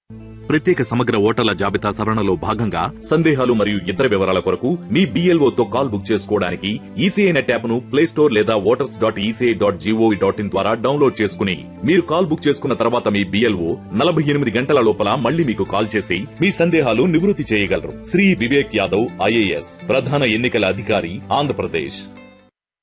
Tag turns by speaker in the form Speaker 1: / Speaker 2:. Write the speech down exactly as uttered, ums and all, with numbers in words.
Speaker 1: ప్రత్యేక సమగ్ర ఓటర్ల జాబితా సవరణలో భాగంగా సందేహాలు మరియు ఇతర వివరాల కొరకు మీ బీఎల్ఓతో కాల్ బుక్ చేసుకోవడానికి ఈసీఐ నెట్ యాప్ ను ప్లే స్టోర్ లేదా voters dot ECI dot GOV dot in ద్వారా డౌన్లోడ్ చేసుకుని మీరు కాల్ బుక్ చేసుకున్న తర్వాత మీ బీఎల్ఓ నలభై ఎనిమిది గంటల లోపల మళ్లీ మీకు కాల్ చేసి మీ సందేహాలు నివృత్తి చేయగలరు. శ్రీ వివేక్ యాదవ్ ఐఏఎస్, ప్రధాన ఎన్నికల అధికారి, ఆంధ్రప్రదేశ్.